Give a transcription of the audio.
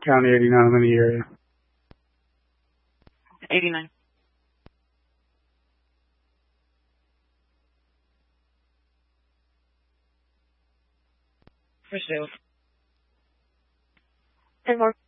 County 89, I'm in the area. 89. For sale. 10 more.